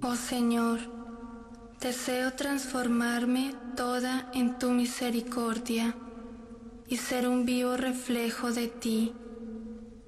Oh Señor, deseo transformarme toda en tu misericordia y ser un vivo reflejo de ti